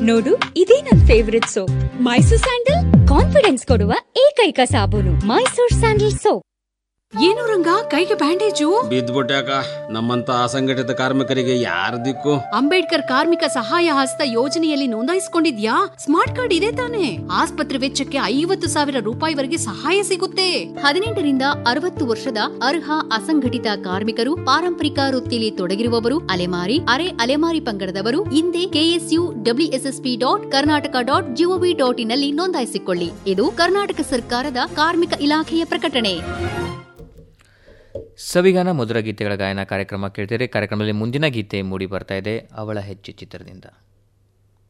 ನೋಡು, ಇದೇ ನನ್ favourite soap. Mysore sandal confidence ಕೊಡುವ ಏಕೈಕ ಸಾಬೂನು. Mysore sandal soap. ಏನು ರಂಗ, ಕೈಗೆ ಬ್ಯಾಂಡೇಜು? ಬಿದ್ದ್ಬಿಟ್ಯಾಕ. ನಮ್ಮಂತ ಅಸಂಘಟಿತ ಕಾರ್ಮಿಕರಿಗೆ ಯಾರ ದಿಕ್ಕು? ಅಂಬೇಡ್ಕರ್ ಕಾರ್ಮಿಕ ಸಹಾಯ ಹಸ್ತ ಯೋಜನೆಯಲ್ಲಿ ನೋಂದಾಯಿಸಿಕೊಂಡಿದ್ಯಾ? ಸ್ಮಾರ್ಟ್ ಕಾರ್ಡ್ ಇದೆ ತಾನೆ? ಆಸ್ಪತ್ರೆ ವೆಚ್ಚಕ್ಕೆ 50,000 ರೂಪಾಯಿವರೆಗೆ ಸಹಾಯ ಸಿಗುತ್ತೆ. 18ರಿಂದ 60 ವರ್ಷದ ಅರ್ಹ ಅಸಂಘಟಿತ ಕಾರ್ಮಿಕರು, ಪಾರಂಪರಿಕ ವೃತ್ತಿಯಲ್ಲಿ ತೊಡಗಿರುವವರು, ಅಲೆಮಾರಿ, ಅರೆ ಅಲೆಮಾರಿ ಪಂಗಡದವರು ಹಿಂದೆ ksuwssp.karnataka.gov.in ನಲ್ಲಿ ನೋಂದಾಯಿಸಿಕೊಳ್ಳಿ. ಇದು ಕರ್ನಾಟಕ ಸರ್ಕಾರದ ಕಾರ್ಮಿಕ ಇಲಾಖೆಯ ಪ್ರಕಟಣೆ. ಸವಿಗಾನ ಮಧುರ ಗೀತೆಗಳ ಗಾಯನ ಕಾರ್ಯಕ್ರಮ ಕೇಳ್ತಿದ್ರೆ ಕಾರ್ಯಕ್ರಮದಲ್ಲಿ ಮುಂದಿನ ಗೀತೆ ಮೂಡಿ ಬರ್ತಾ ಇದೆ ಅವಳ ಹೆಜ್ಜೆ ಚಿತ್ರದಿಂದ.